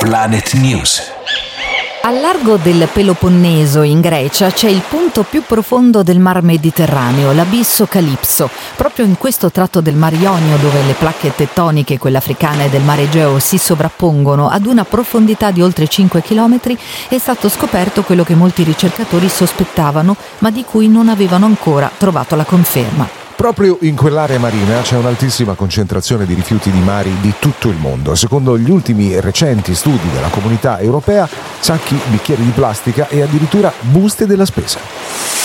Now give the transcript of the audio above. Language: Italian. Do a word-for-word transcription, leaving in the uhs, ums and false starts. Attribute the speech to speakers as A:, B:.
A: Planet News.
B: Al largo del Peloponneso, in Grecia, c'è il punto più profondo del mar Mediterraneo, l'abisso Calipso. Proprio in questo tratto del mar Ionio, dove le placche tettoniche, quelle africane e del mar Egeo, si sovrappongono ad una profondità di oltre cinque chilometri, è stato scoperto quello che molti ricercatori sospettavano, ma di cui non avevano ancora trovato la conferma.
C: Proprio in quell'area marina c'è un'altissima concentrazione di rifiuti di mari di tutto il mondo. Secondo gli ultimi recenti studi della Comunità Europea, sacchi, bicchieri di plastica e addirittura buste della spesa.